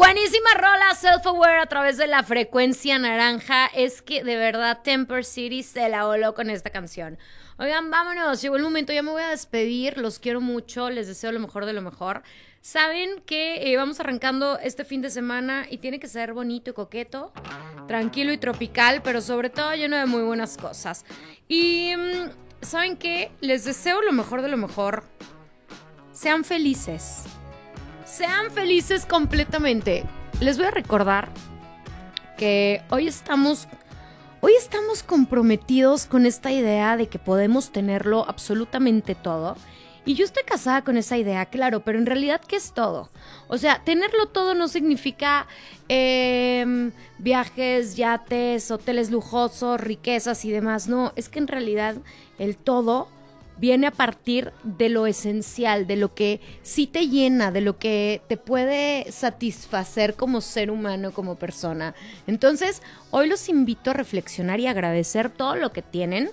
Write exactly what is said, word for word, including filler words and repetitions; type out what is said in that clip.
Buenísima rola, Self-Aware a través de la frecuencia naranja. Es que de verdad Temper City se la voló con esta canción. Oigan, vámonos, llegó el momento, ya me voy a despedir. Los quiero mucho, les deseo lo mejor de lo mejor. Saben que eh, vamos arrancando este fin de semana y tiene que ser bonito y coqueto, tranquilo y tropical, pero sobre todo lleno de muy buenas cosas. Y mmm, ¿saben qué? Les deseo lo mejor de lo mejor. Sean felices. Sean felices completamente. Les voy a recordar que hoy estamos, hoy estamos comprometidos con esta idea de que podemos tenerlo absolutamente todo. Y yo estoy casada con esa idea, claro, pero en realidad, ¿qué es todo? O sea, tenerlo todo no significa eh, viajes, yates, hoteles lujosos, riquezas y demás. No, es que en realidad el todo viene a partir de lo esencial, de lo que sí te llena, de lo que te puede satisfacer como ser humano, como persona. Entonces, hoy los invito a reflexionar y agradecer todo lo que tienen,